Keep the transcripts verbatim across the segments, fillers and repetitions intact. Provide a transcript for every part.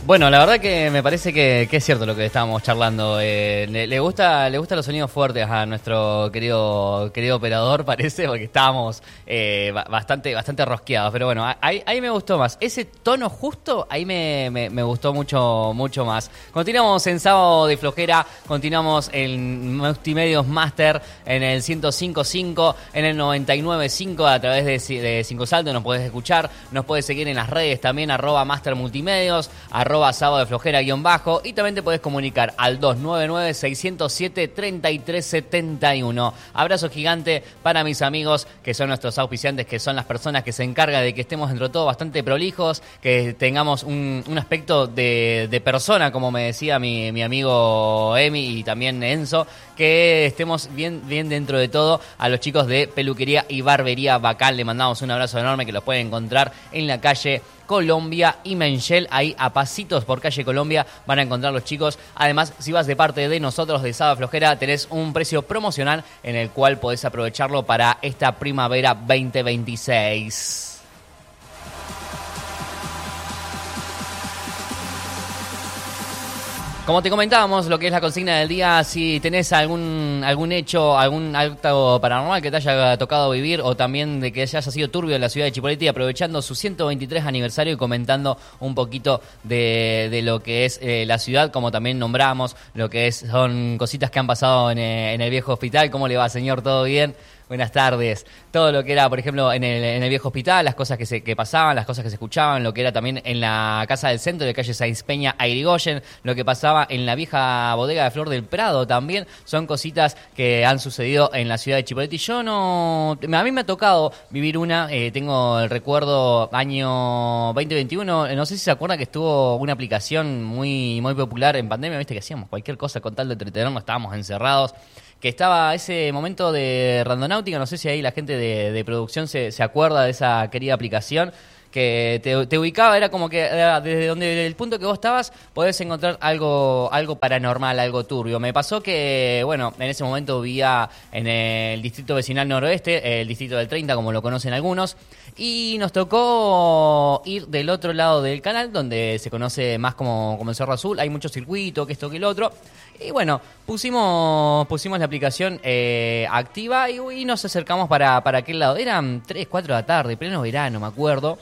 Bueno, la verdad que me parece que, que es cierto lo que estábamos charlando. Eh, le, le gusta le gustan los sonidos fuertes a nuestro querido querido operador, parece, porque estábamos eh, bastante bastante rosqueados. Pero bueno, ahí, ahí me gustó más. Ese tono justo, ahí me, me, me gustó mucho mucho más. Continuamos en Sábado de Flojera, continuamos en Multimedios Master, en el ciento cinco punto cinco, en el noventa y nueve punto cinco, a través de, de Cinco Salto nos podés escuchar. Nos podés seguir en las redes también, arroba Master Multimedios, arroba Sábado de Flojera guión bajo, y también te podés comunicar al dos nueve nueve, seis cero siete, tres tres siete uno. Abrazo gigante para mis amigos que son nuestros auspiciantes, que son las personas que se encargan de que estemos dentro de todo bastante prolijos, que tengamos un, un aspecto de, de persona, como me decía mi, mi amigo Emi y también Enzo, que estemos bien, bien dentro de todo. A los chicos de Peluquería y Barbería Bacal le mandamos un abrazo enorme, que los pueden encontrar en la calle Colombia y Menchel, ahí a pasitos por calle Colombia van a encontrar los chicos. Además, si vas de parte de nosotros de Sábado Flojera, tenés un precio promocional en el cual podés aprovecharlo para esta primavera veinte veintiséis. Como te comentábamos, lo que es la consigna del día, si tenés algún algún hecho, algún acto paranormal que te haya tocado vivir, o también de que haya sido turbio en la ciudad de Chipoleti, aprovechando su ciento veintitrés aniversario y comentando un poquito de, de lo que es eh, la ciudad, como también nombramos, lo que es son cositas que han pasado en, eh, en el viejo hospital. ¿Cómo le va, señor? ¿Todo bien? Buenas tardes. Todo lo que era, por ejemplo, en el, en el viejo hospital, las cosas que se que pasaban, las cosas que se escuchaban, lo que era también en la casa del centro de calle Sáenz Peña a Irigoyen, lo que pasaba en la vieja bodega de Flor del Prado también, son cositas que han sucedido en la ciudad de Chipoleti. Yo no... A mí me ha tocado vivir una, eh, tengo el recuerdo año veinte veintiuno, no sé si se acuerdan que estuvo una aplicación muy, muy popular en pandemia, viste que hacíamos cualquier cosa con tal de entretenernos, estábamos encerrados, que estaba ese momento de Randonáutica, no sé si ahí la gente de, de producción se, se acuerda de esa querida aplicación, que te, te ubicaba, era como que era desde donde el punto que vos estabas podés encontrar algo algo paranormal, algo turbio. Me pasó que, bueno, en ese momento vivía en el distrito vecinal noroeste, el distrito del treinta, como lo conocen algunos, y nos tocó ir del otro lado del canal, donde se conoce más como, como el Cerro Azul, hay mucho circuito, que esto, que el otro. Y bueno, pusimos pusimos la aplicación eh, activa y, y nos acercamos para, para aquel lado. Eran tres, cuatro de la tarde, pleno verano, me acuerdo.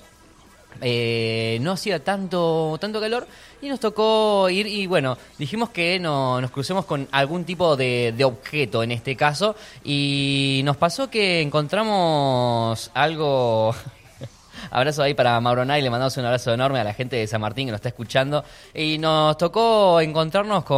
Eh, no hacía tanto tanto calor y nos tocó ir y bueno, dijimos que no, nos crucemos con algún tipo de, de objeto en este caso, y nos pasó que encontramos algo... Abrazo ahí para Mauronay, le mandamos un abrazo enorme a la gente de San Martín que nos está escuchando. Y nos tocó encontrarnos con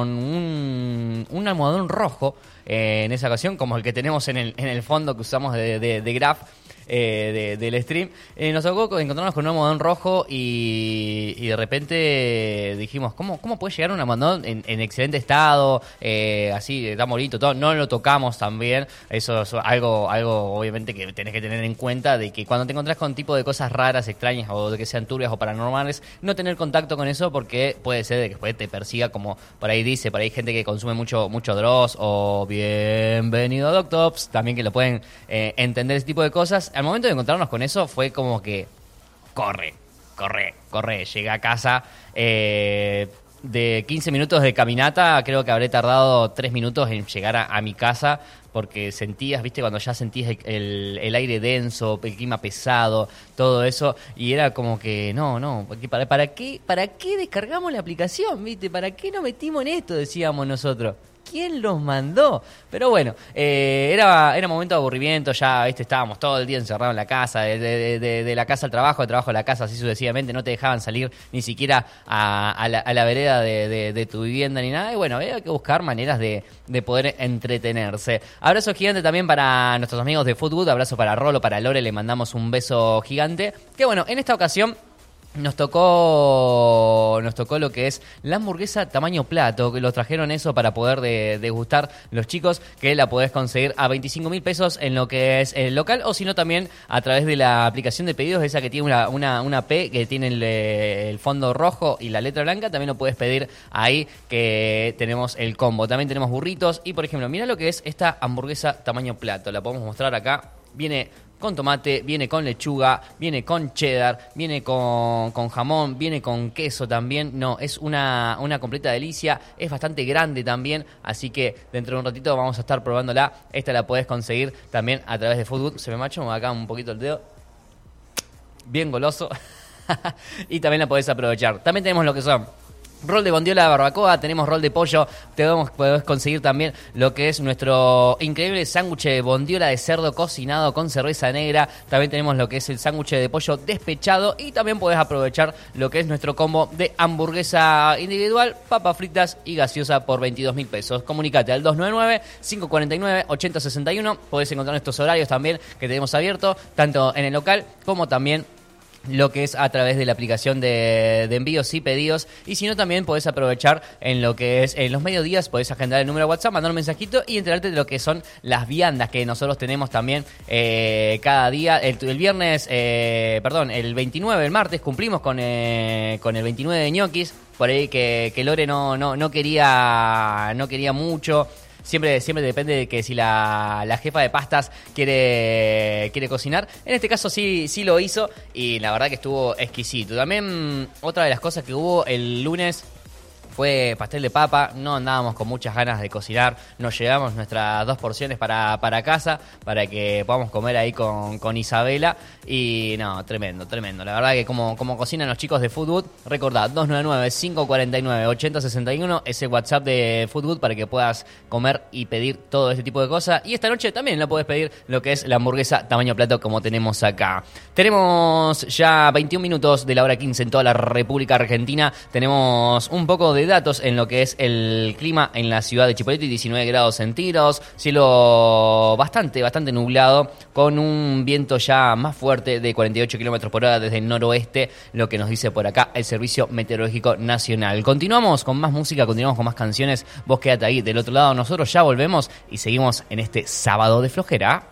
un, un almohadón rojo eh, en esa ocasión, como el que tenemos en el, en el fondo que usamos de, de, de Graph. Eh, de, del stream, eh, nos tocó encontrarnos con un almohadón rojo y, y de repente dijimos, ¿cómo, cómo puede llegar un almohadón en, en excelente estado, eh, así, tan bonito, todo? No lo tocamos también, eso es algo, algo obviamente que tenés que tener en cuenta, de que cuando te encontrás con tipo de cosas raras, extrañas, o de que sean turbias o paranormales, no tener contacto con eso, porque puede ser de que después te persiga, como por ahí dice, por ahí hay gente que consume mucho, mucho Dross, o bienvenido a Doctops, también que lo pueden eh, entender ese tipo de cosas. Al momento de encontrarnos con eso fue como que corre, corre, corre, llegué a casa, eh, de quince minutos de caminata, creo que habré tardado tres minutos en llegar a, a mi casa, porque sentías, viste, cuando ya sentías el, el aire denso, el clima pesado, todo eso, y era como que, no, no, ¿para, para qué, para qué descargamos la aplicación, viste? ¿Para qué nos metimos en esto? Decíamos nosotros. ¿Quién los mandó? Pero bueno, eh, era, era momento de aburrimiento, ya, viste, estábamos todo el día encerrados en la casa, de, de, de, de la casa al trabajo, de trabajo a la casa, así sucesivamente, no te dejaban salir ni siquiera a, a, la, a la vereda de, de, de tu vivienda ni nada, y bueno, había que buscar maneras de, de poder entretenerse. Abrazo gigante también para nuestros amigos de Foodgood, abrazo para Rolo, para Lore, le mandamos un beso gigante, que bueno, en esta ocasión Nos tocó nos tocó lo que es la hamburguesa tamaño plato, que los trajeron eso para poder de, degustar los chicos, que la podés conseguir a veinticinco mil pesos en lo que es el local, o si no también a través de la aplicación de pedidos, esa que tiene una, una, una P, que tiene el, el fondo rojo y la letra blanca, también lo puedes pedir ahí, que tenemos el combo. También tenemos burritos y, por ejemplo, mira lo que es esta hamburguesa tamaño plato, la podemos mostrar acá, viene con tomate, viene con lechuga, viene con cheddar, viene con, con jamón, viene con queso también. No, es una, una completa delicia, es bastante grande también, así que dentro de un ratito vamos a estar probándola. Esta la podés conseguir también a través de Foodgood. Se me macho acá un poquito el dedo. Bien goloso. Y también la podés aprovechar. También tenemos lo que son rol de bondiola de barbacoa, tenemos rol de pollo, tenemos, podés conseguir también lo que es nuestro increíble sándwich de bondiola de cerdo cocinado con cerveza negra, también tenemos lo que es el sándwich de pollo despechado y también podés aprovechar lo que es nuestro combo de hamburguesa individual, papas fritas y gaseosa por veintidós mil pesos. Comunicate al dos nueve nueve, cinco cuatro nueve, ocho cero seis uno, podés encontrar estos horarios también que tenemos abiertos, tanto en el local como también lo que es a través de la aplicación de, de envíos y pedidos. Y si no, también podés aprovechar en lo que es en los mediodías, podés agendar el número de WhatsApp, mandar un mensajito y enterarte de lo que son las viandas que nosotros tenemos también eh, cada día. El, el viernes, eh, perdón, el veintinueve, el martes, cumplimos con, eh, con el veintinueve de ñoquis. Por ahí que, que Lore no, no, no quería no quería mucho. Siempre, siempre depende de que si la, la jefa de pastas quiere, quiere cocinar. En este caso sí, sí lo hizo y la verdad que estuvo exquisito. También otra de las cosas que hubo el lunes fue pastel de papa. No andábamos con muchas ganas de cocinar. Nos llevamos nuestras dos porciones para, para casa para que podamos comer ahí con, con Isabela. Y no, tremendo, tremendo. La verdad que como, como cocinan los chicos de Foodgood, recordad, dos nueve nueve, cinco cuatro nueve, ocho cero seis uno, ese WhatsApp de Foodgood para que puedas comer y pedir todo este tipo de cosas. Y esta noche también la podés pedir lo que es la hamburguesa tamaño plato como tenemos acá. Tenemos ya veintiún minutos de la hora quince en toda la República Argentina. Tenemos un poco de datos en lo que es el clima en la ciudad de Chipoleti, diecinueve grados centígrados, cielo bastante, bastante nublado, con un viento ya más fuerte de cuarenta y ocho kilómetros por hora desde el noroeste, lo que nos dice por acá el Servicio Meteorológico Nacional. Continuamos con más música, continuamos con más canciones, vos quédate ahí del otro lado, nosotros ya volvemos y seguimos en este sábado de flojera.